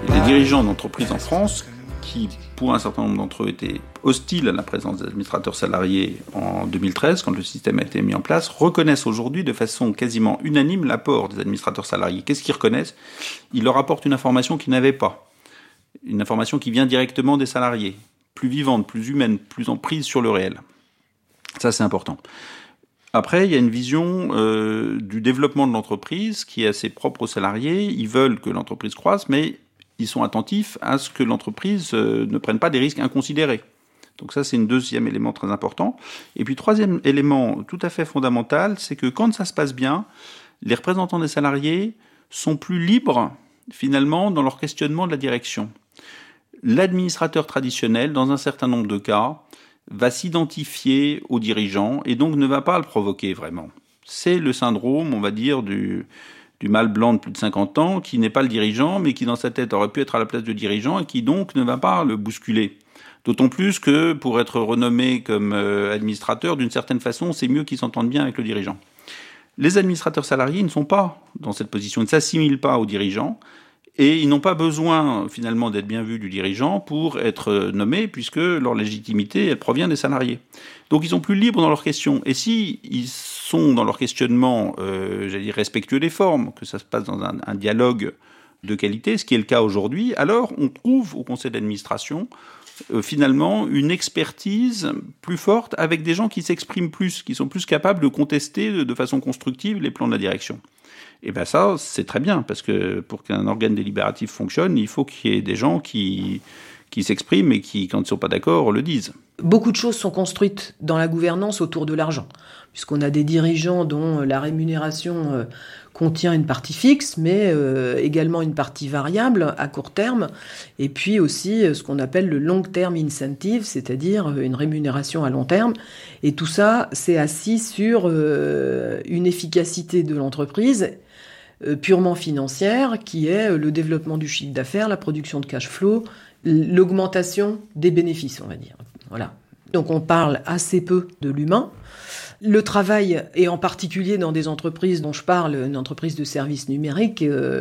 Les dirigeants d'entreprises en France, qui pour un certain nombre d'entre eux étaient hostiles à la présence des administrateurs salariés en 2013, quand le système a été mis en place, reconnaissent aujourd'hui de façon quasiment unanime l'apport des administrateurs salariés. Qu'est-ce qu'ils reconnaissent ? Ils leur apportent une information qu'ils n'avaient pas. Une information qui vient directement des salariés, plus vivante, plus humaine, plus en prise sur le réel. Ça, c'est important. Après, il y a une vision du développement de l'entreprise qui est assez propre aux salariés. Ils veulent que l'entreprise croisse, mais ils sont attentifs à ce que l'entreprise ne prenne pas des risques inconsidérés. Donc ça, c'est un deuxième élément très important. Et puis, troisième élément tout à fait fondamental, c'est que quand ça se passe bien, les représentants des salariés sont plus libres, finalement, dans leur questionnement de la direction. L'administrateur traditionnel, dans un certain nombre de cas, va s'identifier au dirigeant et donc ne va pas le provoquer vraiment. C'est le syndrome, on va dire, du mâle blanc de plus de 50 ans qui n'est pas le dirigeant mais qui dans sa tête aurait pu être à la place du dirigeant et qui donc ne va pas le bousculer. D'autant plus que pour être renommé comme administrateur, d'une certaine façon, c'est mieux qu'il s'entende bien avec le dirigeant. Les administrateurs salariés ne sont pas dans cette position, ils ne s'assimilent pas aux dirigeants. Et ils n'ont pas besoin, finalement, d'être bien vus du dirigeant pour être nommés, puisque leur légitimité, elle provient des salariés. Donc, ils sont plus libres dans leurs questions. Et si ils sont dans leur questionnement, respectueux des formes, que ça se passe dans un dialogue de qualité, ce qui est le cas aujourd'hui, alors on trouve au conseil d'administration, finalement, une expertise plus forte avec des gens qui s'expriment plus, qui sont plus capables de contester de façon constructive les plans de la direction. Et bien ça, c'est très bien, parce que pour qu'un organe délibératif fonctionne, il faut qu'il y ait des gens qui s'expriment et qui, quand ils ne sont pas d'accord, le disent. Beaucoup de choses sont construites dans la gouvernance autour de l'argent, puisqu'on a des dirigeants dont la rémunération contient une partie fixe, mais également une partie variable à court terme, et puis aussi ce qu'on appelle le long term incentive, c'est-à-dire une rémunération à long terme. Et tout ça, c'est assis sur une efficacité de l'entreprise purement financière, qui est le développement du chiffre d'affaires, la production de cash flow, l'augmentation des bénéfices, on va dire. Voilà. Donc on parle assez peu de l'humain. Le travail, et en particulier dans des entreprises dont je parle, une entreprise de services numériques,